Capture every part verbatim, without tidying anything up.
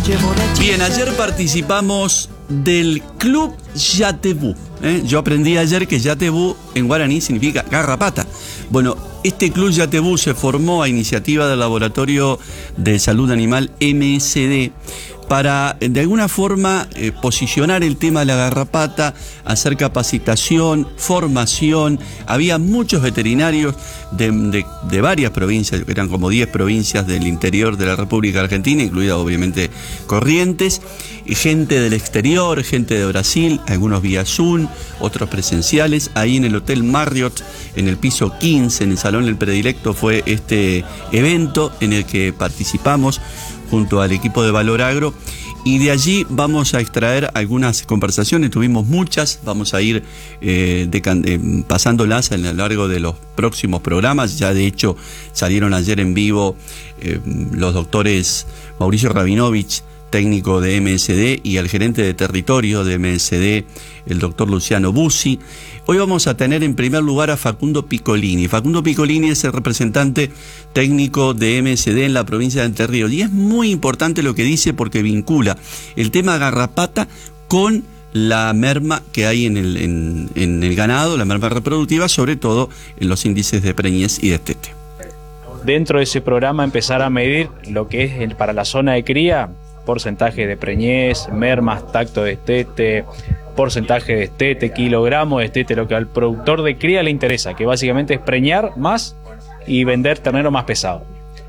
Bien, ayer participamos del Club Yatebú. ¿eh? Yo aprendí ayer que Yatebú en guaraní significa garrapata. Bueno, este Club Yatebú se formó a iniciativa del Laboratorio de Salud Animal M S D para, de alguna forma, eh, posicionar el tema de la garrapata, hacer capacitación, formación. Había muchos veterinarios de, de, de varias provincias, eran como diez provincias del interior de la República Argentina, incluida obviamente Corrientes, y gente del exterior, gente de Brasil, algunos vía Zoom, otros presenciales. Ahí en el Hotel Marriott, en el piso quince, en el Salón El Predilecto, fue este evento en el que participamos junto al equipo de Valor Agro, y de allí vamos a extraer algunas conversaciones. Tuvimos muchas, vamos a ir eh, de, eh, pasándolas a lo largo de los próximos programas. Ya de hecho salieron ayer en vivo eh, los doctores Mauricio Rabinovich, técnico de M S D, y el gerente de territorio de M S D, el doctor Luciano Bussi. Hoy vamos a tener en primer lugar a Facundo Piccolini. Facundo Piccolini es el representante técnico de M S D en la provincia de Entre Ríos, y es muy importante lo que dice porque vincula el tema garrapata con la merma que hay en el, en, en el ganado, la merma reproductiva, sobre todo en los índices de preñez y destete. Dentro de ese programa empezar a medir lo que es para la zona de cría, porcentaje de preñez, mermas, tacto de destete, porcentaje de destete, kilogramos de destete, lo que al productor de cría le interesa, que básicamente es preñar más y vender ternero más pesado.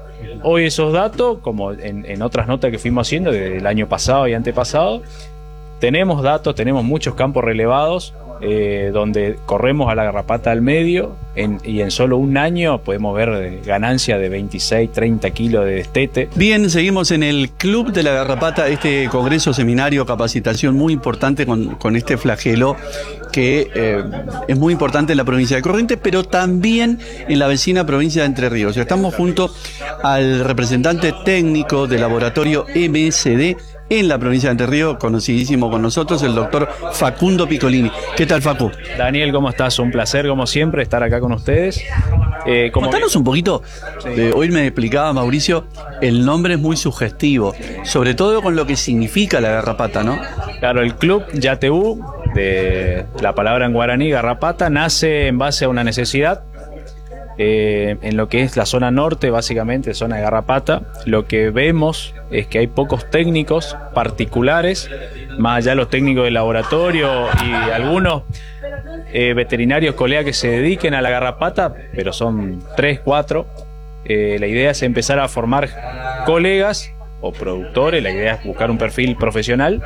Hoy esos datos, como en, en otras notas que fuimos haciendo desde el año pasado y antepasado, tenemos datos, tenemos muchos campos relevados, eh, donde corremos a la garrapata al medio, en, y en solo un año podemos ver ganancia de veintiséis, treinta kilos de destete. Bien, seguimos en el Club de la Garrapata, este congreso, seminario, capacitación muy importante con, con este flagelo que eh, es muy importante en la provincia de Corrientes, pero también en la vecina provincia de Entre Ríos. Estamos junto al representante técnico del laboratorio M S D en la provincia de Entre Ríos, conocidísimo con nosotros, el doctor Facundo Piccolini. ¿Qué tal, Facu? Daniel, ¿cómo estás? Un placer, como siempre, estar acá con ustedes. Eh, como Contanos que... un poquito, sí. eh, hoy me explicaba Mauricio, el nombre es muy sugestivo, sobre todo con lo que significa la garrapata, ¿no? Claro, el Club Yatebú, de la palabra en guaraní, garrapata, nace en base a una necesidad. Eh, en lo que es la zona norte, básicamente, zona de garrapata, lo que vemos es que hay pocos técnicos particulares, más allá de los técnicos de laboratorio y algunos eh, veterinarios colegas que se dediquen a la garrapata, pero son tres, cuatro. Eh, la idea es empezar a formar colegas o productores, la idea es buscar un perfil profesional.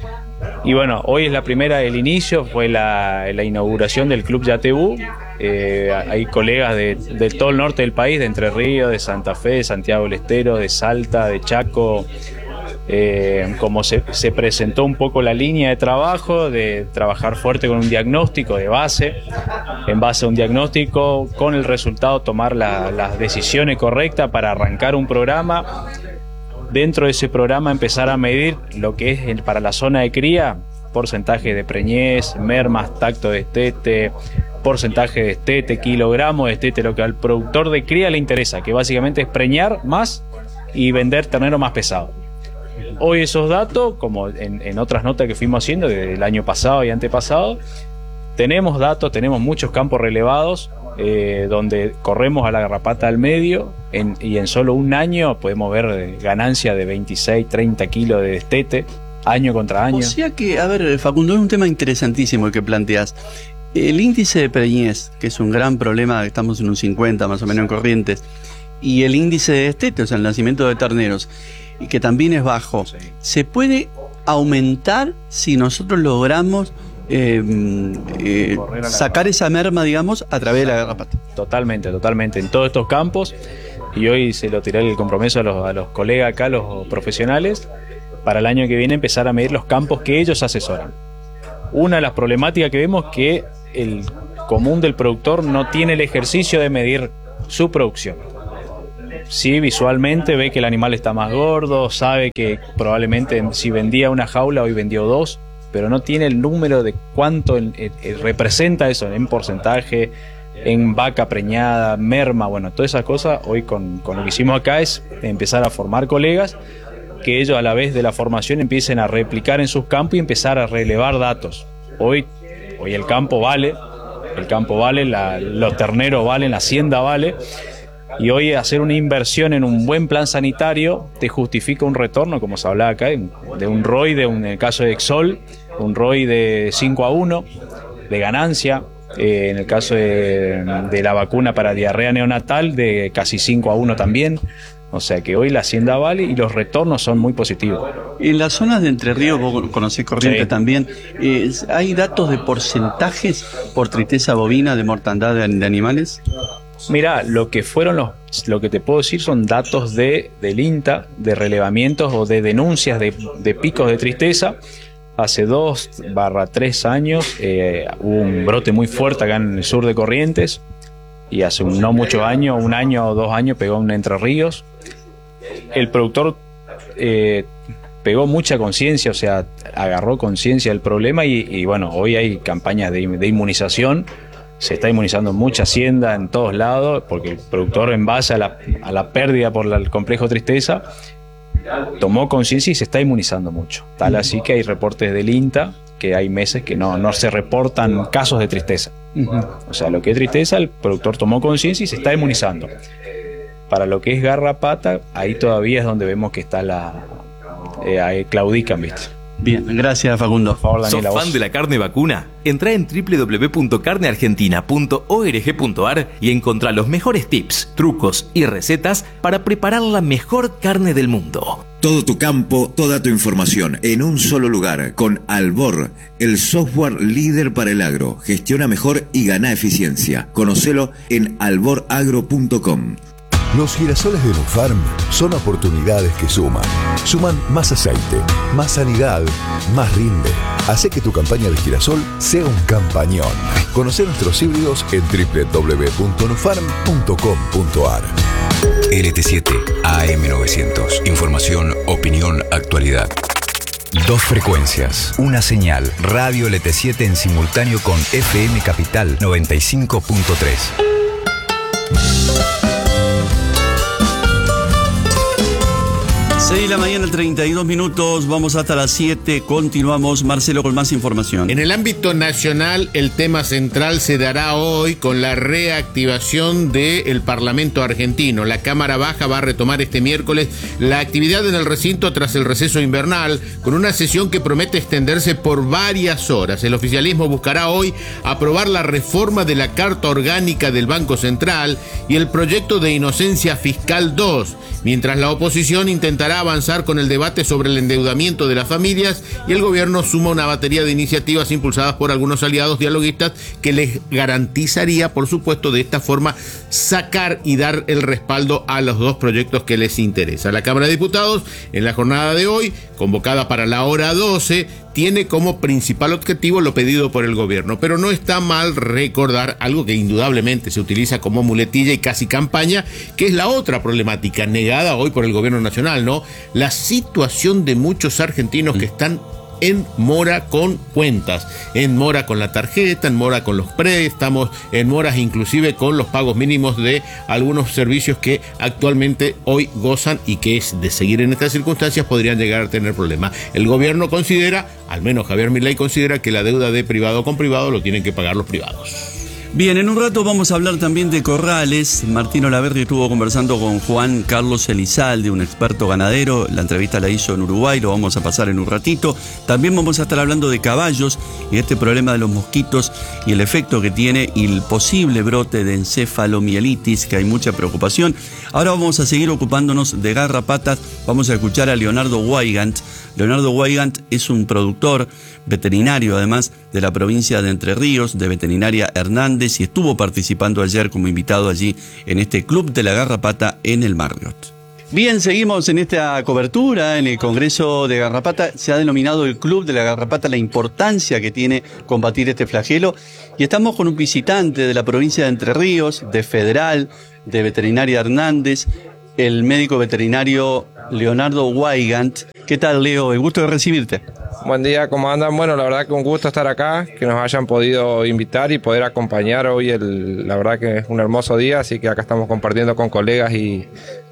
Y bueno, hoy es la primera, el inicio, fue la, la inauguración del Club Yatebú. Eh, hay colegas de, de todo el norte del país, de Entre Ríos, de Santa Fe, de Santiago del Estero, de Salta, de Chaco. Eh, como se, se presentó un poco la línea de trabajo, de trabajar fuerte con un diagnóstico de base, en base a un diagnóstico, con el resultado tomar la, las decisiones correctas para arrancar un programa. Dentro de ese programa empezar a medir lo que es para la zona de cría, porcentaje de preñez, mermas, tacto de destete, porcentaje de destete, kilogramos de destete, lo que al productor de cría le interesa, que básicamente es preñar más y vender ternero más pesado. Hoy esos datos, como en, en otras notas que fuimos haciendo desde el año pasado y antepasado, tenemos datos, tenemos muchos campos relevados, eh, donde corremos a la garrapata al medio, en, y en solo un año podemos ver ganancia de veintiséis, treinta kilos de destete, año contra año. O sea que, a ver, Facundo, es un tema interesantísimo el que planteas. El índice de preñez, que es un gran problema, estamos en un cincuenta más o menos en Corrientes, y el índice de destete, o sea, el nacimiento de terneros, y que también es bajo, sí. ¿Se puede aumentar si nosotros logramos eh, eh, sacar esa merma, digamos, a través de la garrapata? Totalmente, totalmente, en todos estos campos, y hoy se lo tiré el compromiso a los, a los colegas acá, los profesionales, para el año que viene empezar a medir los campos que ellos asesoran. Una de las problemáticas que vemos es que el común del productor no tiene el ejercicio de medir su producción. Sí, visualmente ve que el animal está más gordo, sabe que probablemente si vendía una jaula hoy vendió dos, pero no tiene el número de cuánto el, el, el representa eso en porcentaje, en vaca preñada, merma, bueno, todas esas cosas. Hoy con, con lo que hicimos acá es empezar a formar colegas que ellos a la vez de la formación empiecen a replicar en sus campos y empezar a relevar datos. Hoy, hoy el campo vale, el campo vale, la, los terneros valen, la hacienda vale, y hoy hacer una inversión en un buen plan sanitario te justifica un retorno, como se hablaba acá, de un R O I, de un, en el caso de Exol, un R O I de cinco a uno, de ganancia. Eh, en el caso de, de la vacuna para diarrea neonatal, de casi cinco a uno también. O sea que hoy la hacienda vale y los retornos son muy positivos. En las zonas de Entre Ríos, vos conocés Corrientes, sí, también, eh, ¿hay datos de porcentajes por tristeza bovina de mortandad de, de animales? Mirá, lo que fueron los, lo que te puedo decir son datos de, del INTA, de relevamientos o de denuncias de, de picos de tristeza. Hace dos barra tres años eh, hubo un brote muy fuerte acá en el sur de Corrientes, y hace un, no muchos años, un año o dos años, pegó en Entre Ríos. El productor eh, pegó mucha conciencia, o sea, agarró conciencia del problema y, y bueno, hoy hay campañas de, de inmunización. Se está inmunizando mucha hacienda en todos lados, porque el productor, en base a la, a la pérdida por la, el complejo tristeza, tomó conciencia y se está inmunizando mucho. Tal así que hay reportes del INTA que hay meses que no, no se reportan casos de tristeza. Uh-huh. O sea, lo que es tristeza, el productor tomó conciencia y se está inmunizando. Para lo que es garrapata, ahí todavía es donde vemos que está la... Eh, ahí claudican, ¿viste? Bien, gracias Facundo. Por favor, Daniela, ¿sos fan de la carne vacuna? Entrá en doble u doble u doble u punto carne argentina punto org punto a r y encontrá los mejores tips, trucos y recetas para preparar la mejor carne del mundo. Todo tu campo, toda tu información en un solo lugar. Con Albor, el software líder para el agro. Gestiona mejor y gana eficiencia. Conocelo en albor agro punto com. Los girasoles de Nufarm son oportunidades que suman. Suman más aceite, más sanidad, más rinde. Hace que tu campaña de girasol sea un campañón. Conoce nuestros híbridos en doble u doble u doble u punto nufarm punto com punto a r. L T siete A M novecientos. Información, opinión, actualidad. Dos frecuencias, una señal. Radio L T siete en simultáneo con F M Capital noventa y cinco punto tres. seis de la mañana, treinta y dos minutos, vamos hasta las siete, continuamos. Marcelo con más información. En el ámbito nacional, el tema central se dará hoy con la reactivación del Parlamento argentino. La Cámara Baja va a retomar este miércoles la actividad en el recinto tras el receso invernal, con una sesión que promete extenderse por varias horas. El oficialismo buscará hoy aprobar la reforma de la Carta Orgánica del Banco Central y el proyecto de Inocencia Fiscal dos, mientras la oposición intentará avanzar con el debate sobre el endeudamiento de las familias y el gobierno suma una batería de iniciativas impulsadas por algunos aliados dialoguistas que les garantizaría, por supuesto, de esta forma sacar y dar el respaldo a los dos proyectos que les interesa. La Cámara de Diputados, en la jornada de hoy, convocada para la hora doce, tiene como principal objetivo lo pedido por el gobierno, pero no está mal recordar algo que indudablemente se utiliza como muletilla y casi campaña, que es la otra problemática negada hoy por el gobierno nacional, ¿no? La situación de muchos argentinos que están en mora con cuentas, en mora con la tarjeta, en mora con los préstamos, en moras inclusive con los pagos mínimos de algunos servicios que actualmente hoy gozan y que, es de seguir en estas circunstancias, podrían llegar a tener problemas. El gobierno considera, al menos Javier Milei considera, que la deuda de privado con privado lo tienen que pagar los privados. Bien, en un rato vamos a hablar también de corrales. Martín Olaverri estuvo conversando con Juan Carlos Elizalde, un experto ganadero. La entrevista la hizo en Uruguay, lo vamos a pasar en un ratito. También vamos a estar hablando de caballos y este problema de los mosquitos y el efecto que tiene y el posible brote de encefalomielitis, que hay mucha preocupación. Ahora vamos a seguir ocupándonos de garrapatas. Vamos a escuchar a Leonardo Weigand. Leonardo Weigand es un productor veterinario, además, de la provincia de Entre Ríos, de Veterinaria Hernández, y estuvo participando ayer como invitado allí en este Club de la Garrapata en el Marriott. Bien, seguimos en esta cobertura en el Congreso de Garrapata. Se ha denominado el Club de la Garrapata la importancia que tiene combatir este flagelo, y estamos con un visitante de la provincia de Entre Ríos, de Federal, de Veterinaria Hernández, el médico veterinario Leonardo Weigand. ¿Qué tal, Leo? El gusto de recibirte. Buen día, ¿cómo andan? Bueno, la verdad que un gusto estar acá, que nos hayan podido invitar y poder acompañar hoy. El, la verdad que es un hermoso día, así que acá estamos compartiendo con colegas y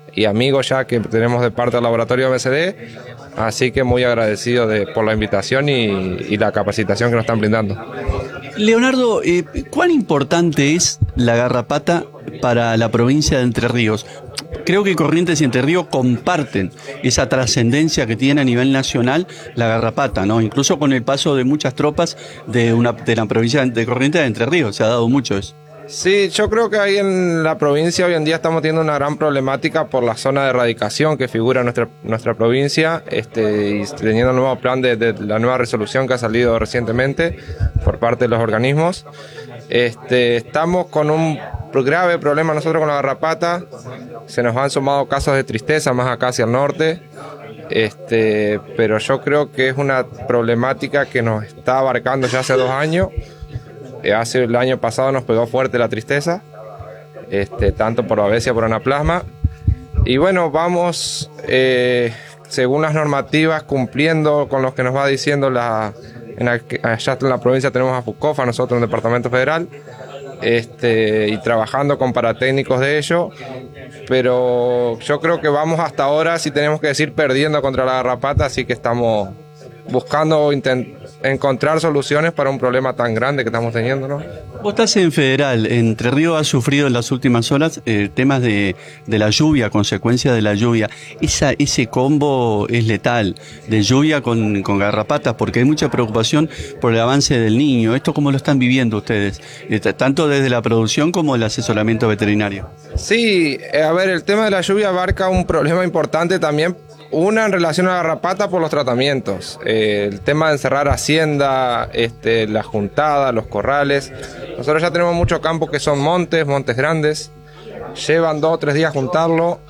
y amigos ya que tenemos de parte del laboratorio B C D, así que muy agradecido de, por la invitación y, y la capacitación que nos están brindando. Leonardo, eh, ¿cuán importante es la garrapata para la provincia de Entre Ríos? Creo que Corrientes y Entre Ríos comparten esa trascendencia que tiene a nivel nacional la garrapata, ¿no? Incluso con el paso de muchas tropas de, una, de la provincia de Corrientes de Entre Ríos, se ha dado mucho eso. Sí, yo creo que ahí en la provincia hoy en día estamos teniendo una gran problemática por la zona de erradicación que figura en nuestra, nuestra provincia, este, y teniendo el nuevo plan de, de la nueva resolución que ha salido recientemente por parte de los organismos. Este, estamos con un grave problema nosotros con la garrapata, se nos han sumado casos de tristeza más acá hacia el norte, este, pero yo creo que es una problemática que nos está abarcando ya hace dos años. Hace el año pasado nos pegó fuerte la tristeza, este, tanto por babesia como por anaplasma. Y bueno, vamos, eh, según las normativas, cumpliendo con lo que nos va diciendo la... En la allá en la provincia tenemos a FUCOFA, nosotros en el Departamento Federal, este, y trabajando con paratécnicos de ello. Pero yo creo que vamos hasta ahora, si tenemos que decir, perdiendo contra la garrapata, así que estamos buscando intent- encontrar soluciones para un problema tan grande que estamos teniendo, ¿no? Vos estás en Federal, Entre Ríos ha sufrido en las últimas horas eh, temas de, de la lluvia, consecuencias de la lluvia. Esa, ese combo es letal, de lluvia con, con garrapatas, porque hay mucha preocupación por el avance del niño. ¿Esto cómo lo están viviendo ustedes? Eh, tanto desde la producción como el asesoramiento veterinario. Sí, eh, a ver, el tema de la lluvia abarca un problema importante también. Una en relación a la garrapata por los tratamientos, eh, el tema de encerrar hacienda, este, la juntada, los corrales. Nosotros ya tenemos mucho campo que son montes, montes grandes, llevan dos o tres días juntarlo,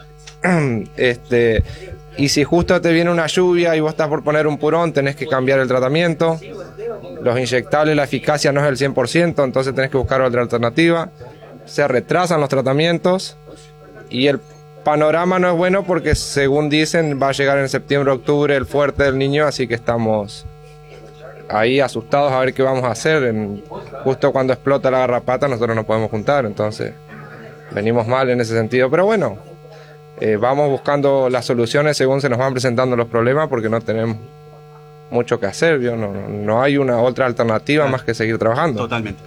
este, y si justo te viene una lluvia y vos estás por poner un purón, tenés que cambiar el tratamiento. Los inyectables, la eficacia no es el cien por ciento, entonces tenés que buscar otra alternativa. Se retrasan los tratamientos y el panorama no es bueno porque, según dicen, va a llegar en septiembre, octubre el fuerte del niño, así que estamos ahí asustados a ver qué vamos a hacer. En, justo cuando explota la garrapata nosotros no podemos juntar, entonces venimos mal en ese sentido, pero bueno, eh, vamos buscando las soluciones según se nos van presentando los problemas porque no tenemos mucho que hacer, ¿vio? No, no hay una otra alternativa más que seguir trabajando. Totalmente.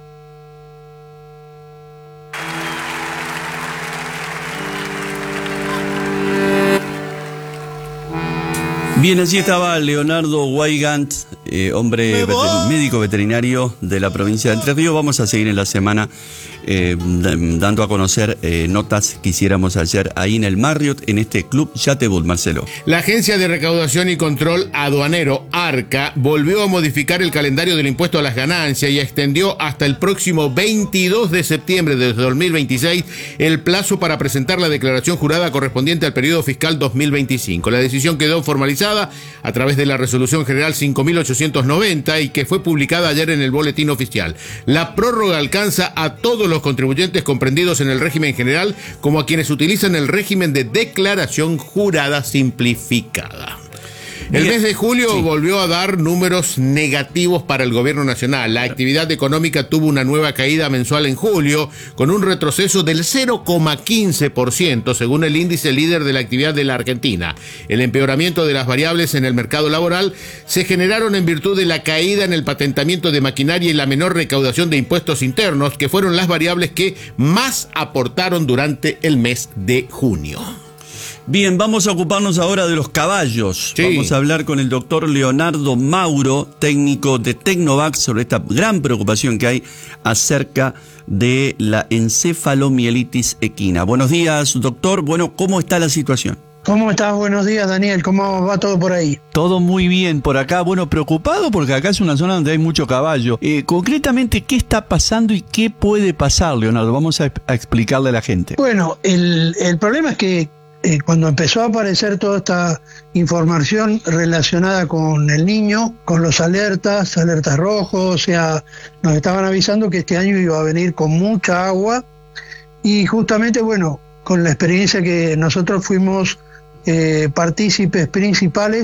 Bien, allí estaba Leonardo Weigand, eh, hombre veter- médico veterinario de la provincia de Entre Ríos. Vamos a seguir en la semana eh, dando a conocer eh, notas que hiciéramos ayer ahí en el Marriott, en este Club Yatebul, Marcelo. La Agencia de Recaudación y Control Aduanero, ARCA, volvió a modificar el calendario del impuesto a las ganancias y extendió hasta el próximo veintidós de septiembre de dos mil veintiséis el plazo para presentar la declaración jurada correspondiente al periodo fiscal dos mil veinticinco. La decisión quedó formalizada a través de la Resolución General cinco mil ochocientos noventa y que fue publicada ayer en el Boletín Oficial. La prórroga alcanza a todos los contribuyentes comprendidos en el régimen general como a quienes utilizan el régimen de declaración jurada simplificada. El mes de julio sí. volvió a dar números negativos para el gobierno nacional. La actividad económica tuvo una nueva caída mensual en julio, con un retroceso del cero coma quince por ciento, según el índice líder de la actividad de la Argentina. El empeoramiento de las variables en el mercado laboral se generaron en virtud de la caída en el patentamiento de maquinaria y la menor recaudación de impuestos internos, que fueron las variables que más aportaron durante el mes de junio. Bien, vamos a ocuparnos ahora de los caballos. Sí. Vamos a hablar con el doctor Leonardo Mauro, técnico de Tecnovac, sobre esta gran preocupación que hay acerca de la encefalomielitis equina. Buenos días, doctor. Bueno, ¿cómo está la situación? ¿Cómo estás? Buenos días, Daniel. ¿Cómo va todo por ahí? Todo muy bien por acá. Bueno, preocupado porque acá es una zona donde hay mucho caballo. Eh, concretamente, ¿qué está pasando y qué puede pasar, Leonardo? Vamos a, a explicarle a la gente. Bueno, el, el problema es que Eh, cuando empezó a aparecer toda esta información relacionada con el niño, con los alertas, alertas rojos, o sea, nos estaban avisando que este año iba a venir con mucha agua y justamente, bueno, con la experiencia que nosotros fuimos eh, partícipes principales,